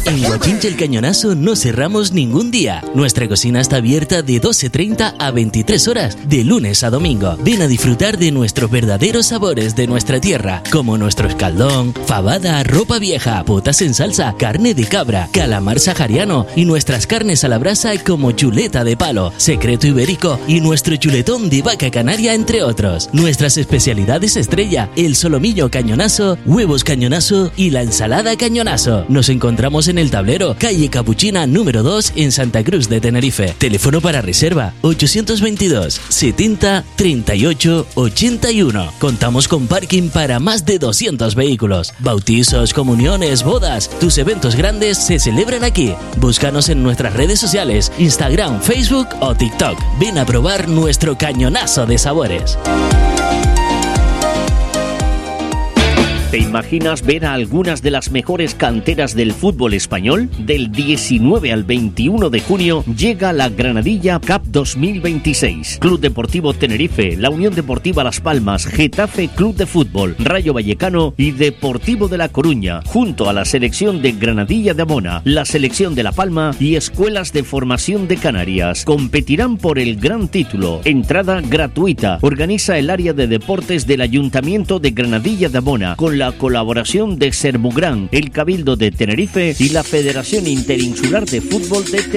En Guapinche El Cañonazo no cerramos ningún día. Nuestra cocina está abierta de 12:30 a 23 horas, de lunes a domingo. Ven a disfrutar de nuestros verdaderos sabores de nuestra tierra, como nuestro escaldón, fabada, ropa vieja, potas en salsa, carne de cabra, calamar sahariano y nuestras carnes a la brasa como chuleta de palo, secreto ibérico y nuestro chuletón de vaca canaria, entre otros. Nuestras especialidades estrella: el solomillo cañonazo, huevos cañonazo y la ensalada cañonazo. Nos encontramos en El Tablero, calle Capuchina número 2 en Santa Cruz de Tenerife. Teléfono para reserva 822 70 38 81. Contamos con parking para más de 200 vehículos. Bautizos, comuniones, bodas, tus eventos grandes se celebran aquí. Búscanos en nuestras redes sociales, Instagram, Facebook o TikTok. Ven a probar nuestro cañonazo de sabores. ¿Te imaginas ver a algunas de las mejores canteras del fútbol español? Del 19 al 21 de junio llega la Granadilla Cup 2026. Club Deportivo Tenerife, la Unión Deportiva Las Palmas, Getafe Club de Fútbol, Rayo Vallecano y Deportivo de La Coruña, junto a la selección de Granadilla de Amona, la selección de La Palma y escuelas de formación de Canarias. Competirán por el gran título. Entrada gratuita. Organiza el área de deportes del Ayuntamiento de Granadilla de Amona, con la colaboración de Sermugran, el Cabildo de Tenerife y la Federación Interinsular de Fútbol de Tenerife.